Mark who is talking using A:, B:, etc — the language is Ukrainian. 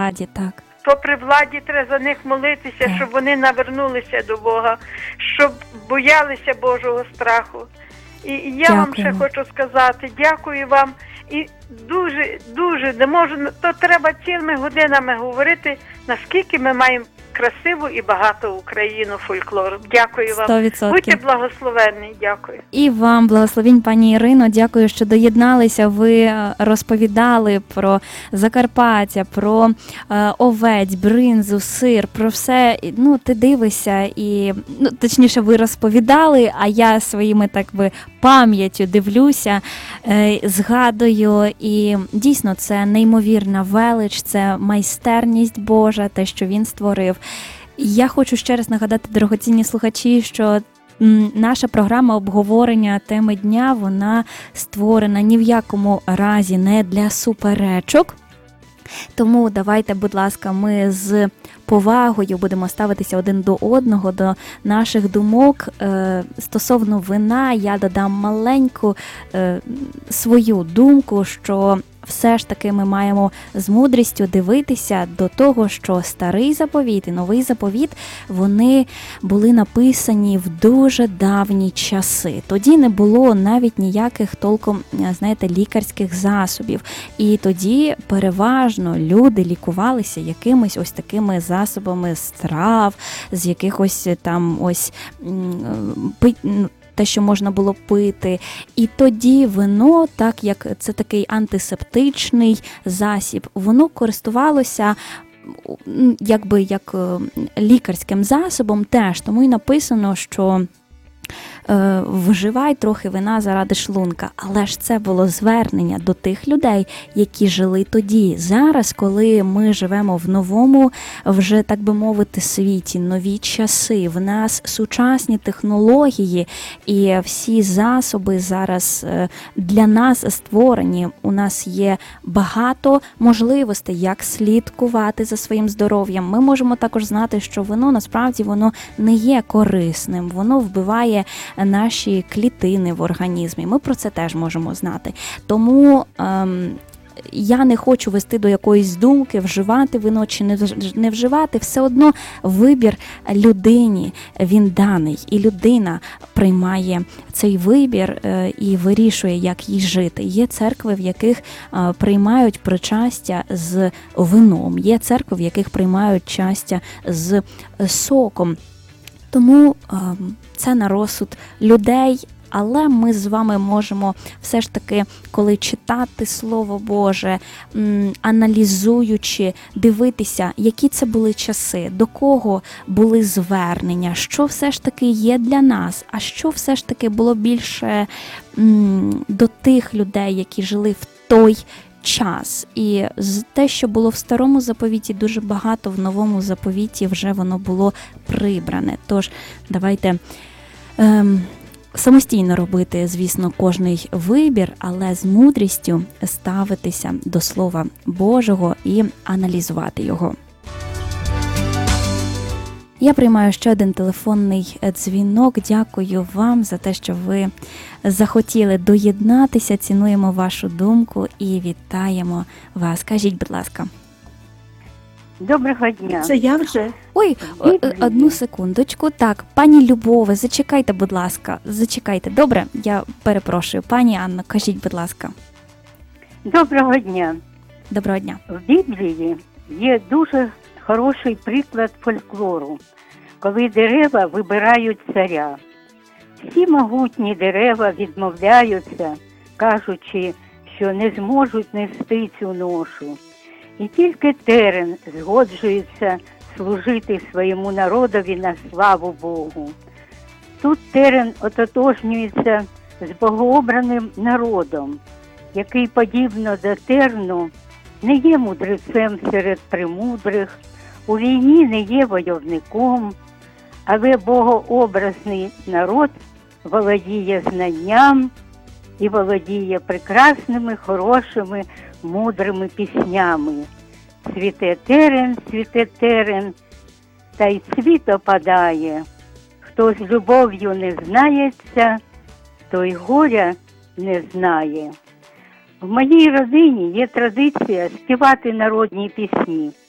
A: владі, так.
B: Хто при владі, треба за них молитися,
A: Так.
B: щоб вони навернулися до Бога, щоб боялися Божого страху. І я вам ще
A: Дякуємо.
B: хочу сказати, дякую вам. І дуже, не можу, то треба цілими годинами говорити, наскільки ми маємо красиву і багату Україну фольклору. Дякую вам.
A: 100%.
B: Будьте благословенні. Дякую.
A: І вам благословінь, пані Ірино. Дякую, що доєдналися. Ви розповідали про Закарпаття, про овець, бринзу, сир, про все. Ну, ти дивишся і, ну, точніше, ви розповідали, а я своїми, так би, пам'яттю дивлюся, згадую. І дійсно, це неймовірна велич, це майстерність Божа, те, що він створив. Я хочу ще раз нагадати, дорогоцінні слухачі, що наша програма обговорення теми дня, вона створена ні в якому разі не для суперечок. Тому давайте, будь ласка, ми з повагою будемо ставитися один до одного, до наших думок. Стосовно вина я додам маленьку свою думку, що все ж таки ми маємо з мудрістю дивитися до того, що старий заповіт і новий заповіт, вони були написані в дуже давні часи. Тоді не було навіть ніяких толком, знаєте, лікарських засобів. І тоді переважно люди лікувалися якимись ось такими засобами з трав, з якихось там ось те, що можна було пити. І тоді вино, так як це такий антисептичний засіб, воно користувалося якби як лікарським засобом теж. Тому і написано, що вживай трохи вина заради шлунка. Але ж це було звернення до тих людей, які жили тоді. Зараз, коли ми живемо в новому, вже, так би мовити, світі, нові часи, в нас сучасні технології і всі засоби зараз для нас створені. У нас є багато можливостей, як слідкувати за своїм здоров'ям. Ми можемо також знати, що вино, насправді, воно не є корисним, воно вбиває наші клітини в організмі. Ми про це теж можемо знати. Тому я не хочу вести до якоїсь думки, вживати вино чи не вживати. Все одно вибір людині, він даний. І людина приймає цей вибір і вирішує, як їй жити. Є церкви, в яких приймають причастя з вином. Є церкви, в яких приймають частя з соком. Тому це на розсуд людей, але ми з вами можемо все ж таки, коли читати Слово Боже, аналізуючи, дивитися, які це були часи, до кого були звернення, що все ж таки є для нас, а що все ж таки було більше до тих людей, які жили в той час. І те, що було в старому заповіті, дуже багато в новому заповіті вже воно було прибране. Тож давайте самостійно робити, звісно, кожний вибір, але з мудрістю ставитися до Слова Божого і аналізувати його. Я приймаю ще один телефонний дзвінок. Дякую вам за те, що ви захотіли доєднатися. Цінуємо вашу думку і вітаємо вас. Кажіть, будь ласка.
C: Доброго дня.
B: Це я вже?
A: Ой, одну секундочку. Так, пані Любове, зачекайте, будь ласка. Зачекайте. Добре? Я перепрошую. Пані Анно, кажіть, будь ласка.
C: Доброго дня.
A: Доброго дня.
C: В Біблії є дуже хороший приклад фольклору, коли дерева вибирають царя. Всі могутні дерева відмовляються, кажучи, що не зможуть нести цю ношу. І тільки терен згоджується служити своєму народові на славу Богу. Тут терен ототожнюється з богообраним народом, який, подібно до терну, не є мудрецем серед премудрих, у війні не є войовником, але богообразний народ володіє знанням і володіє прекрасними, хорошими, мудрими піснями. Цвіте терен, та й цвіт опадає. Хто з любов'ю не знається, той горя не знає. В моїй родині є традиція співати народні пісні.